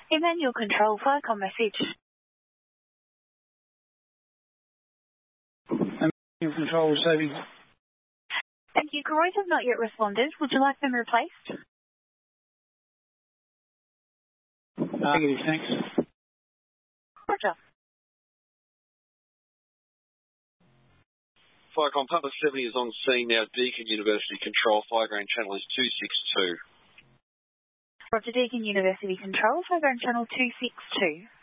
Emmanuel Control, Firecom message. Emmanuel Control receiving. Thank you. Corroys have not yet responded. Would you like them replaced? Negative, thanks. Roger. Firecom Papa 70 is on scene now. Deakin University Control, Fireground channel is 262. Roger, Deakin University Control, Fireground channel 262.